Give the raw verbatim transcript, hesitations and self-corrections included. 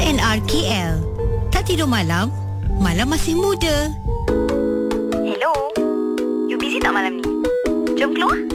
N R K L. Tak tidur malam, malam masih muda. Hello, you busy tak malam ni? Jom keluar.